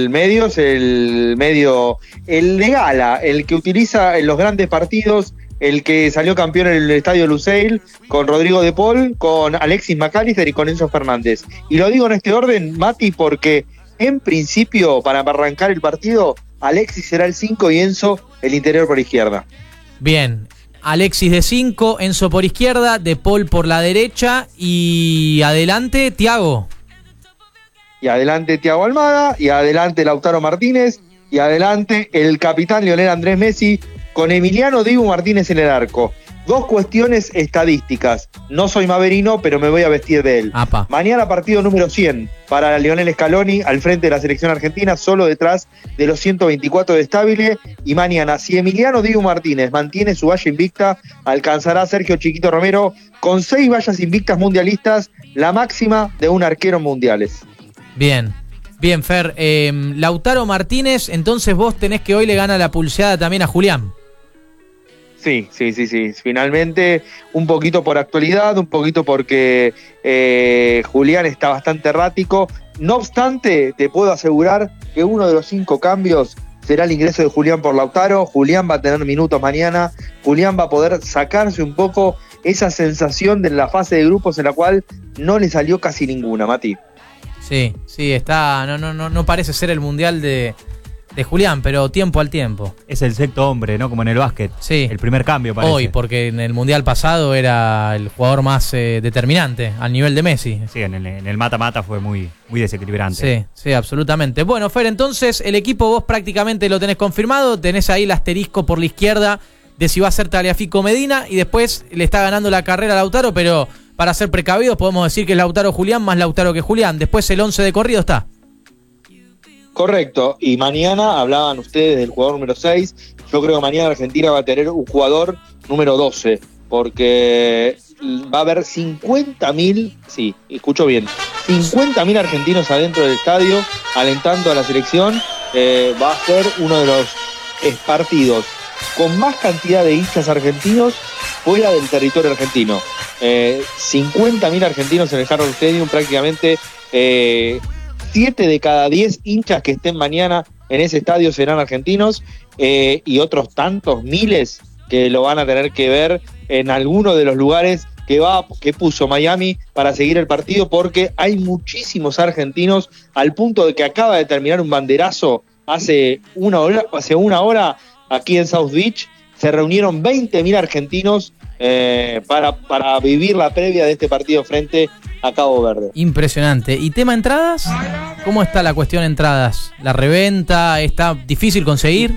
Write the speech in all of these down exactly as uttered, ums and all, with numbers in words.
El medio es el medio, el de gala, el que utiliza en los grandes partidos, el que salió campeón en el estadio Lusail, con Rodrigo de Paul, con Alexis McAllister y con Enzo Fernández. Y lo digo en este orden, Mati, porque en principio, para arrancar el partido, Alexis será el cinco y Enzo el interior por izquierda. Bien, Alexis de cinco, Enzo por izquierda, de Paul por la derecha y adelante Thiago. Y adelante Thiago Almada, y adelante Lautaro Martínez, y adelante el capitán Lionel Andrés Messi, con Emiliano Dibu Martínez en el arco. Dos cuestiones estadísticas. No soy maverino, pero me voy a vestir de él. Apa. Mañana partido número cien para Lionel Scaloni al frente de la selección argentina, solo detrás de los ciento veinticuatro de Stabile. Y mañana, si Emiliano Dibu Martínez mantiene su valla invicta, alcanzará a Sergio Chiquito Romero con seis vallas invictas mundialistas, la máxima de un arquero en mundiales. Bien, bien, Fer. Eh, Lautaro Martínez, entonces vos tenés que hoy le gana la pulseada también a Julián. Sí, sí, sí, sí. Finalmente, un poquito por actualidad, un poquito porque eh, Julián está bastante errático. No obstante, te puedo asegurar que uno de los cinco cambios será el ingreso de Julián por Lautaro. Julián va a tener minutos mañana. Julián va a poder sacarse un poco esa sensación de la fase de grupos en la cual no le salió casi ninguna, Mati. Sí, sí, está. No, no, no, no parece ser el mundial de, de Julián, pero tiempo al tiempo. Es el sexto hombre, ¿no? Como en el básquet. Sí. El primer cambio, parece. Hoy, porque en el mundial pasado era el jugador más eh, determinante al nivel de Messi. Sí, en el, en el mata-mata fue muy, muy desequilibrante. Sí, sí, absolutamente. Bueno, Fer, entonces el equipo vos prácticamente lo tenés confirmado. Tenés ahí el asterisco por la izquierda de si va a ser Tagliafico Medina y después le está ganando la carrera a Lautaro, pero para ser precavidos podemos decir que es Lautaro Julián más Lautaro que Julián. Después el once de corrido está. Correcto, y mañana hablaban ustedes del jugador número seis. Yo creo que mañana Argentina va a tener un jugador número doce, porque va a haber cincuenta mil, sí, escucho bien, cincuenta mil argentinos adentro del estadio alentando a la selección. Eh, va a ser uno de los partidos con más cantidad de hinchas argentinos fuera del territorio argentino. Eh, cincuenta mil argentinos en el Hard Rock Stadium, prácticamente eh, siete de cada diez hinchas que estén mañana en ese estadio serán argentinos, eh, y otros tantos miles que lo van a tener que ver en alguno de los lugares que va que puso Miami para seguir el partido, porque hay muchísimos argentinos, al punto de que acaba de terminar un banderazo hace una hora, hace una hora aquí en South Beach. Se reunieron veinte mil argentinos eh, para, para vivir la previa de este partido frente a Cabo Verde. Impresionante. ¿Y tema entradas? ¿Cómo está la cuestión entradas? ¿La reventa? ¿Está difícil conseguir?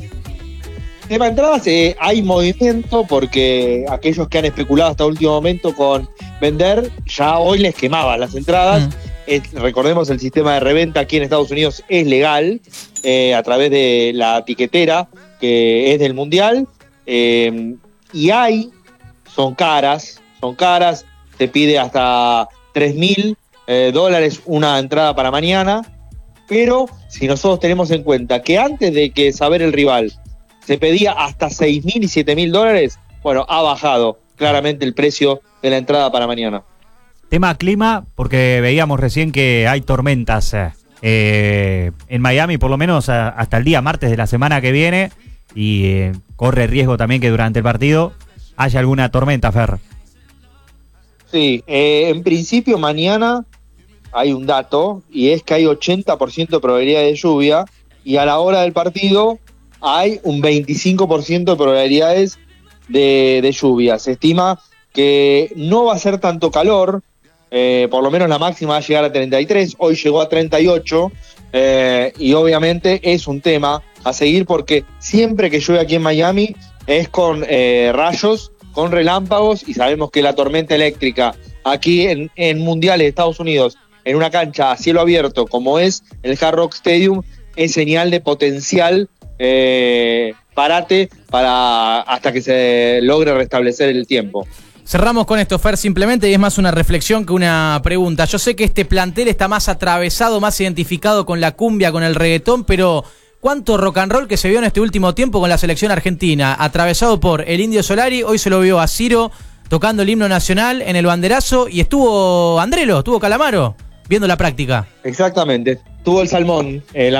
Tema entradas, eh, hay movimiento, porque aquellos que han especulado hasta último momento con vender, ya hoy les quemaban las entradas. Mm. Eh, recordemos, el sistema de reventa aquí en Estados Unidos es legal, eh, a través de la tiquetera que es del Mundial. Eh, y hay, son caras, son caras, te pide hasta tres mil eh, dólares una entrada para mañana, pero si nosotros tenemos en cuenta que antes de que saber el rival se pedía hasta seis mil y siete mil dólares, bueno, ha bajado claramente el precio de la entrada para mañana. Tema clima, porque veíamos recién que hay tormentas eh, en Miami, por lo menos a, hasta el día martes de la semana que viene. Y eh, corre riesgo también que durante el partido haya alguna tormenta, Fer. Sí, eh, en principio mañana hay un dato, y es que hay ochenta por ciento de probabilidad de lluvia, y a la hora del partido hay un veinticinco por ciento de probabilidades de, de lluvia. Se estima que no va a ser tanto calor, eh, por lo menos la máxima va a llegar a treinta y tres, hoy llegó a treinta y ocho, eh, y obviamente es un tema a seguir, porque siempre que llueve aquí en Miami es con eh, rayos, con relámpagos, y sabemos que la tormenta eléctrica aquí en, en Mundiales de Estados Unidos, en una cancha a cielo abierto como es el Hard Rock Stadium, es señal de potencial eh, parate para hasta que se logre restablecer el tiempo. Cerramos con esto, Fer, simplemente, y es más una reflexión que una pregunta. Yo sé que este plantel está más atravesado, más identificado con la cumbia, con el reggaetón, pero ¿cuánto rock and roll que se vio en este último tiempo con la selección argentina? Atravesado por el Indio Solari, hoy se lo vio a Ciro tocando el himno nacional en el banderazo, y estuvo Andrelo, estuvo Calamaro viendo la práctica. Exactamente, tuvo el Salmón, eh, la